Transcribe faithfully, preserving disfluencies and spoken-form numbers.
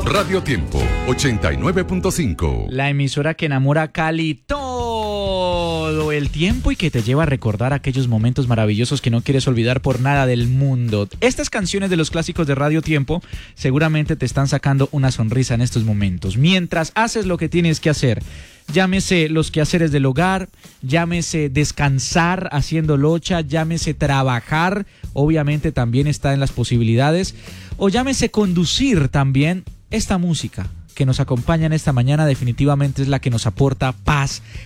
Radio Tiempo, ochenta y nueve punto cinco. La emisora que enamora a Cali todo el tiempo y que te lleva a recordar aquellos momentos maravillosos que no quieres olvidar por nada del mundo. Estas canciones de los clásicos de Radio Tiempo seguramente te están sacando una sonrisa en estos momentos. Mientras haces lo que tienes que hacer, llámese los quehaceres del hogar, llámese descansar haciendo locha, llámese trabajar, obviamente también está en las posibilidades, o llámese conducir también. Esta música que nos acompaña en esta mañana definitivamente es la que nos aporta paz,